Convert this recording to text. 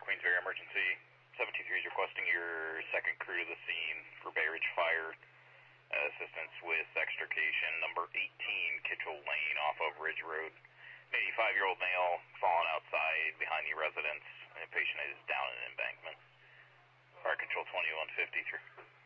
Queensbury Emergency. 723 is requesting your second crew to the scene for Bay Ridge Fire. Assistance with extrication. Number 18, Kitchell Lane off of Ridge Road. An 85-year-old male fallen outside behind the residence. The patient is down an embankment. Fire Control 2153.